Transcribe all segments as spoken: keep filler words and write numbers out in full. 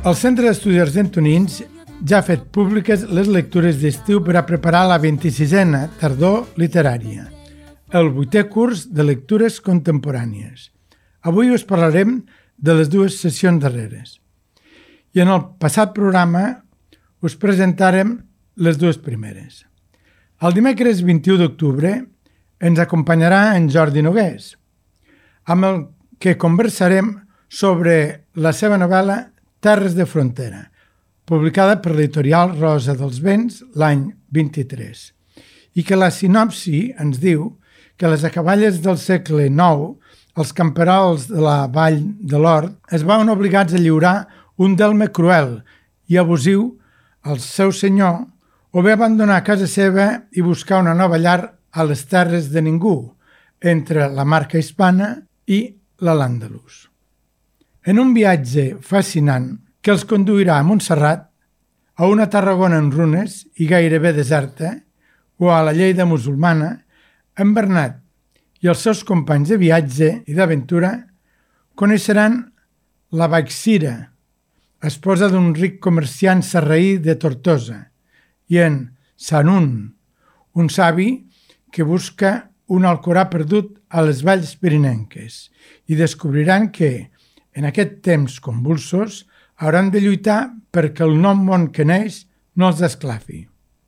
El Centre d'Estudis Argentonins ja ha fet públiques les lectures d'estiu per a preparar la vint-i-sisena tardor literària, el vuitè curs de lectures contemporànies. Avui us parlarem de les dues sessions darreres. I en el passat programa us presentarem les dues primeres. El dimecres vint-i-u d'octubre ens acompanyarà en Jordi Nogués, amb el que conversarem sobre la seva novel·la Terres de frontera, publicada per l'editorial Rosa dels Vents l'any vint-i-tres, i que la sinopsi ens diu que a les acaballes del segle nou els camperols de la vall de l'Hort es veuen obligats a lliurar un delme cruel i abusiu al seu senyor o bé abandonar casa seva i buscar una nova llar a les terres de ningú, entre la Marca Hispana i la l'Àndalus. En un viatge fascinant que els conduirà a Montserrat, a una Tarragona en runes i gairebé deserta, o a la Lleida musulmana, en Bernat i els seus companys de viatge i d'aventura coneixeran la Baxira, esposa d'un ric comerciant sarraí de Tortosa, i en Sanun, un savi que busca un Alcorà perdut a les valls pirinenques, i descobriran que, en aquest temps convulsos, hauran de lluitar perquè el nou món que neix no els esclafi.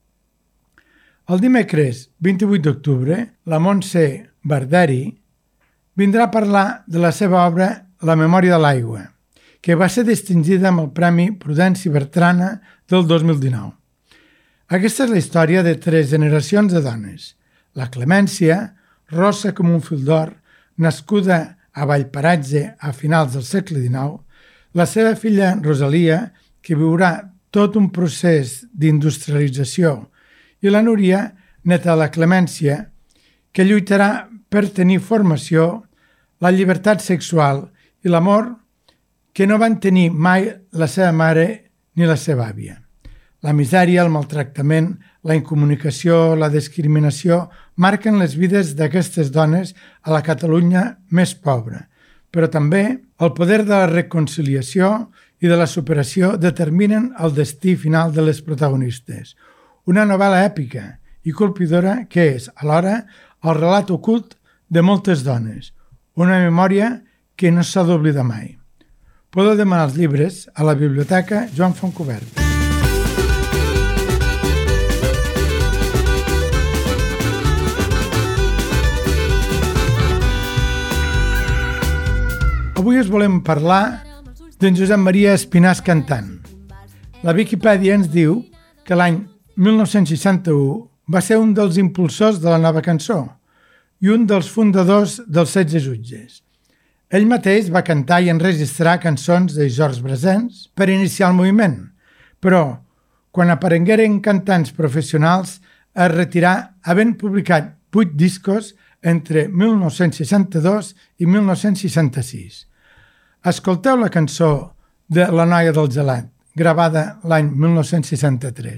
El dimecres vint-i-vuit d'octubre, la Montse Barderi vindrà a parlar de la seva obra La memòria de l'aigua, que va ser distingida amb el Premi Prudenci Bertrana del dos mil dinou. Aquesta és la història de tres generacions de dones. La Clemència, rossa com un fil d'or, nascuda a Vallparatge a finals del segle dinou, la seva filla Rosalia, que viurà tot un procés d'industrialització, i la Núria, neta de la Clemència, que lluitarà per tenir formació, la llibertat sexual i l'amor que no van tenir mai la seva mare ni la seva àvia. La misèria, el maltractament, la incomunicació, la discriminació marquen les vides d'aquestes dones a la Catalunya més pobra, però també el poder de la reconciliació i de la superació determinen el destí final de les protagonistes. Una novel·la èpica i colpidora que és, alhora, el relat ocult de moltes dones, una memòria que no s'ha d'oblidar mai. Podeu demanar els llibres a la Biblioteca Joan Fontcoberta. Avui us volem parlar d'en Josep Maria Espinàs Cantant. La Viquipèdia ens diu que l'any mil nou-cents seixanta-u va ser un dels impulsors de la nova cançó i un dels fundadors dels setze jutges. Ell mateix va cantar i enregistrar cançons de Georges Brassens per iniciar el moviment, però quan aparegueren cantants professionals es retirà havent publicat vuit discos entre mil nou-cents seixanta-dos i mil nou-cents seixanta-sis. Escolteu la cançó de La noia del gelat, gravada l'any mil nou-cents seixanta-tres.